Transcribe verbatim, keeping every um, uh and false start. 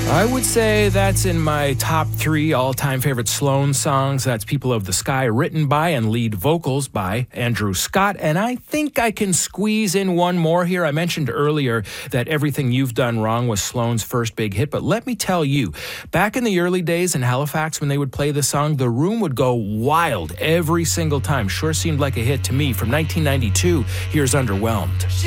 I would say that's in my top three all-time favorite Sloan songs. That's People of the Sky, written by and lead vocals by Andrew Scott. And I think I can squeeze in one more here. I mentioned earlier that Everything You've Done Wrong was Sloan's first big hit. But let me tell you, back in the early days in Halifax when they would play this song, the room would go wild every single time. Sure seemed like a hit to me. From nineteen ninety-two, here's Underwhelmed.